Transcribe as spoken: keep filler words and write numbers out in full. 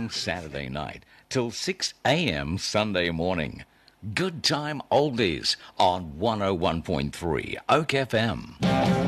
p.m. Saturday night till six a.m. Sunday morning. Good Time Oldies on one oh one point three Oak F M.